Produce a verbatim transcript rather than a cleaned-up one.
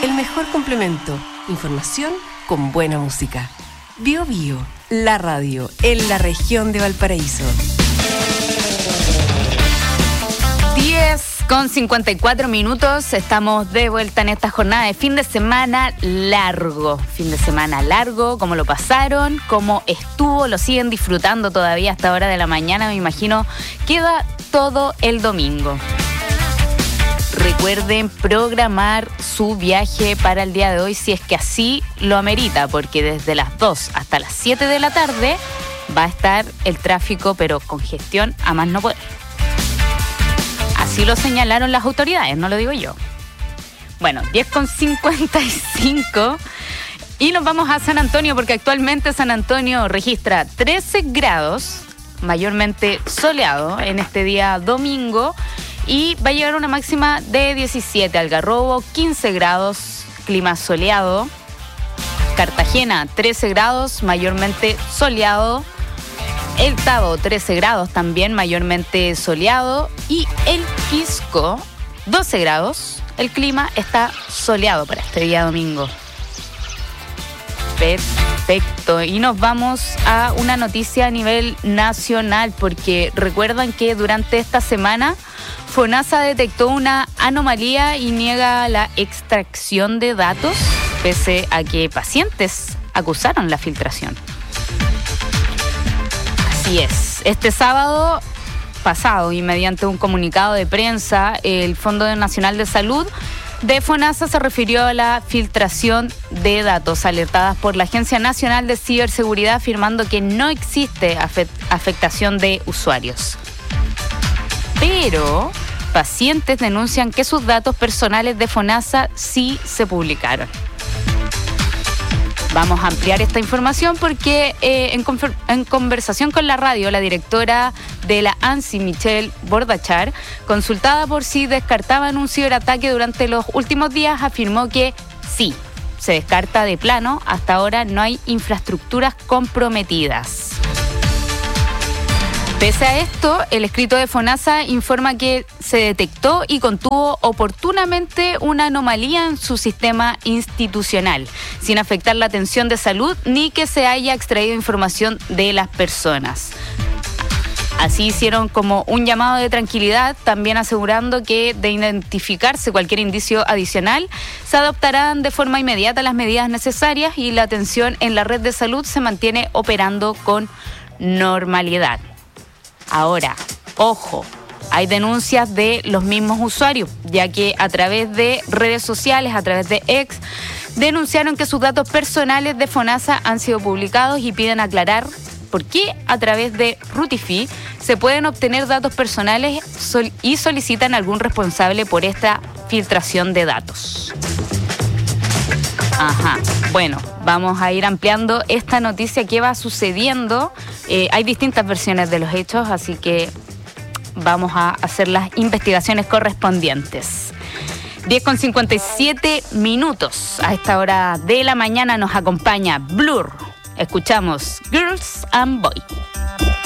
el mejor complemento. Información con buena música. Bio Bio, la radio en la región de Valparaíso. diez con cincuenta y cuatro minutos, estamos de vuelta en esta jornada de fin de semana largo. Fin de semana largo, cómo lo pasaron, cómo estuvo, lo siguen disfrutando todavía hasta hora de la mañana, me imagino. Queda todo el domingo. Recuerden programar su viaje para el día de hoy si es que así lo amerita, porque desde las dos hasta las siete de la tarde va a estar el tráfico, pero congestión a más no poder. Así lo señalaron las autoridades, no lo digo yo. Bueno, diez con cincuenta y cinco y nos vamos a San Antonio, porque actualmente San Antonio registra trece grados, mayormente soleado en este día domingo, y va a llegar una máxima de diecisiete. Algarrobo, quince grados, clima soleado. Cartagena, trece grados, mayormente soleado. El Tabo, trece grados también, mayormente soleado. Y el Quisco, doce grados. El clima está soleado para este día domingo. Perfecto. Y nos vamos a una noticia a nivel nacional, porque recuerdan que durante esta semana FONASA detectó una anomalía y niega la extracción de datos, pese a que pacientes acusaron la filtración. Así es. Este sábado pasado, y mediante un comunicado de prensa, el Fondo Nacional de Salud de FONASA se refirió a la filtración de datos alertadas por la Agencia Nacional de Ciberseguridad, afirmando que no existe afectación de usuarios. Pero pacientes denuncian que sus datos personales de FONASA sí se publicaron. Vamos a ampliar esta información porque eh, en, confer- en conversación con la radio, la directora de la ANSI, Michelle Bordachar, consultada por si descartaban un ciberataque durante los últimos días, afirmó que sí, se descarta de plano. Hasta ahora no hay infraestructuras comprometidas. Pese a esto, el escrito de FONASA informa que se detectó y contuvo oportunamente una anomalía en su sistema institucional, sin afectar la atención de salud ni que se haya extraído información de las personas. Así hicieron como un llamado de tranquilidad, también asegurando que de identificarse cualquier indicio adicional, se adoptarán de forma inmediata las medidas necesarias y la atención en la red de salud se mantiene operando con normalidad. Ahora, ojo, hay denuncias de los mismos usuarios, ya que a través de redes sociales, a través de X, denunciaron que sus datos personales de FONASA han sido publicados y piden aclarar por qué a través de Rutify se pueden obtener datos personales sol- y solicitan algún responsable por esta filtración de datos. Ajá, bueno, vamos a ir ampliando esta noticia que va sucediendo. Eh, hay distintas versiones de los hechos, así que vamos a hacer las investigaciones correspondientes. diez con cincuenta y siete minutos. A esta hora de la mañana nos acompaña Blur. Escuchamos Girls and Boys.